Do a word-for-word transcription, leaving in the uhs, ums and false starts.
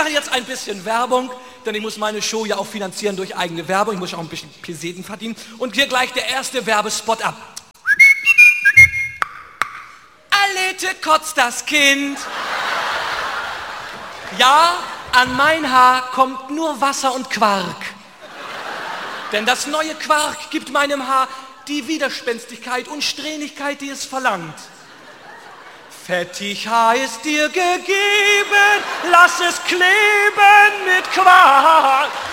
mache jetzt ein bisschen Werbung, denn ich muss meine Show ja auch finanzieren durch eigene Werbung. Ich muss auch ein bisschen Peseten verdienen. Und hier gleich der erste Werbespot ab. Alete kotzt das Kind. Ja, an mein Haar kommt nur Wasser und Quark. Denn das neue Quark gibt meinem Haar die Widerspenstigkeit und Strähnigkeit, die es verlangt. Fettig Haar ist dir gegeben, lass es kleben mit Quark.